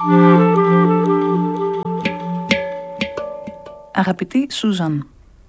Αγαπητή Σούζαν,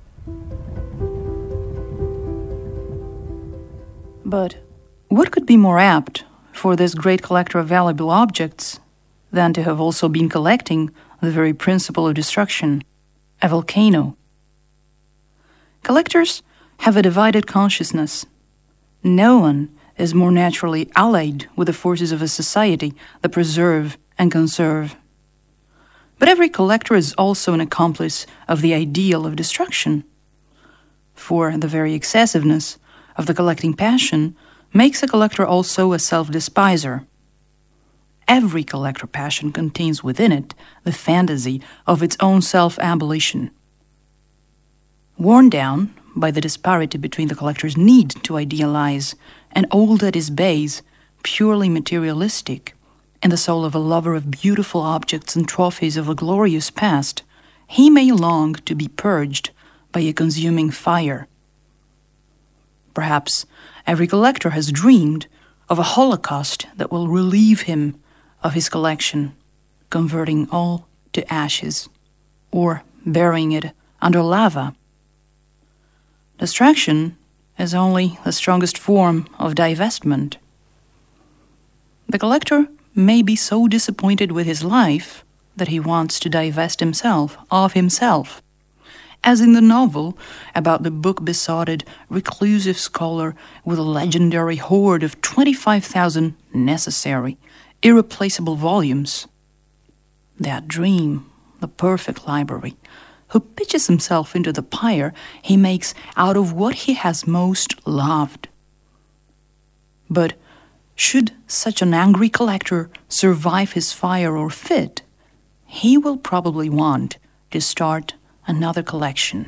but what could be more apt for this great collector of valuable objects than to have also been collecting the very principle of destruction, a volcano? Collectors have a divided consciousness. No one is more naturally allied with the forces of a society that preserve and conserve. But every collector is also an accomplice of the ideal of destruction, for the very excessiveness of the collecting passion makes a collector also a self-despiser. Every collector passion contains within it the fantasy of its own self-abolition. Worn down by the disparity between the collector's need to idealize and all that is base, purely materialistic, in the soul of a lover of beautiful objects and trophies of a glorious past, he may long to be purged by a consuming fire. Perhaps every collector has dreamed of a holocaust that will relieve him of his collection, converting all to ashes, or burying it under lava. Distraction is only the strongest form of divestment. The collector may be so disappointed with his life that he wants to divest himself of himself, as in the novel about the book-besotted, reclusive scholar with a legendary hoard of 25,000 necessary, irreplaceable volumes. That dream, the perfect library, who pitches himself into the pyre he makes out of what he has most loved. But should such an angry collector survive his fire or fit, he will probably want to start another collection.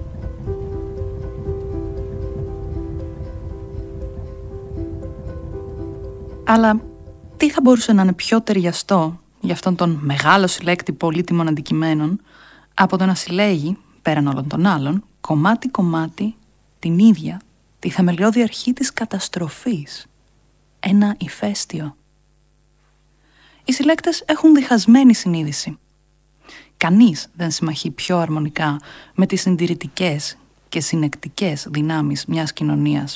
Αλλά τι θα μπορούσε να είναι πιο ταιριαστό για αυτόν τον μεγάλο συλλέκτη πολύτιμων αντικειμένων από το να συλλέγει, πέραν όλων των άλλων, κομμάτι-κομμάτι την ίδια τη θεμελιώδη αρχή της καταστροφής. Ένα ηφαίστειο. Οι συλλέκτες έχουν διχασμένη συνείδηση. Κανείς δεν συμμαχεί πιο αρμονικά με τις συντηρητικές και συνεκτικές δυνάμεις μιας κοινωνίας.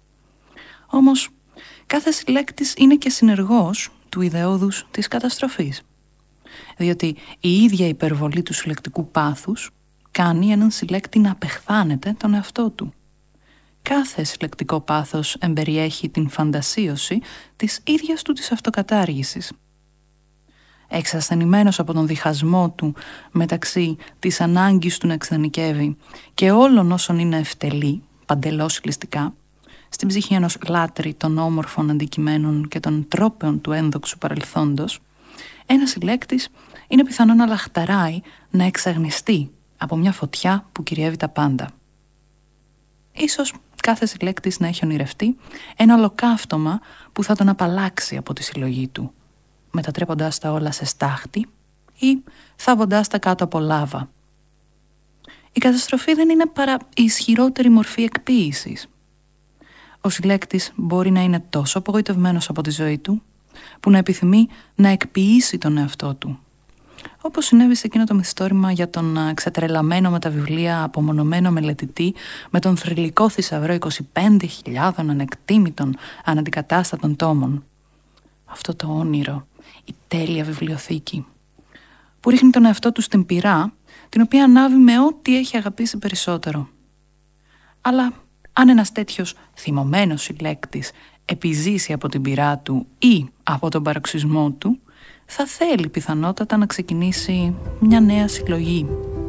Όμως, κάθε συλλέκτης είναι και συνεργός του ιδεώδους της καταστροφής. Διότι η ίδια υπερβολή του συλλεκτικού πάθους κάνει έναν συλλέκτη να απεχθάνεται τον εαυτό του. Κάθε συλλεκτικό πάθος εμπεριέχει την φαντασίωση της ίδιας του της αυτοκατάργησης. Εξασθενημένος από τον διχασμό του μεταξύ της ανάγκης του να εξενικεύει και όλων όσων είναι ευτελή, παντελώς ληστικά, στην ψυχή ενός λάτρη των όμορφων αντικειμένων και των τρόπεων του ένδοξου παρελθόντος, ένας συλλέκτης είναι πιθανό να λαχταράει, να εξαγνιστεί από μια φωτιά που κυριεύει τα πάντα. Ίσως κάθε συλλέκτης να έχει ονειρευτεί ένα ολοκαύτωμα που θα τον απαλλάξει από τη συλλογή του, μετατρέποντας τα όλα σε στάχτη ή θάβοντας τα κάτω από λάβα. Η καταστροφή δεν είναι παρά η ισχυρότερη μορφή εκποίησης. Ο συλλέκτης μπορεί να είναι τόσο απογοητευμένος από τη ζωή του, που να επιθυμεί να εκποιήσει τον εαυτό του. Όπως συνέβη σε εκείνο το μυθιστόρημα για τον ξετρελαμένο με τα βιβλία απομονωμένο μελετητή με τον θρυλικό θησαυρό 25.000 ανεκτήμητων αναντικατάστατων τόμων. Αυτό το όνειρο, η τέλεια βιβλιοθήκη, που ρίχνει τον εαυτό του στην πυρά, την οποία ανάβει με ό,τι έχει αγαπήσει περισσότερο. Αλλά αν ένας τέτοιος θυμωμένος συλλέκτης επιζήσει από την πυρά του ή από τον παροξισμό του, θα θέλει πιθανότατα να ξεκινήσει μια νέα συλλογή.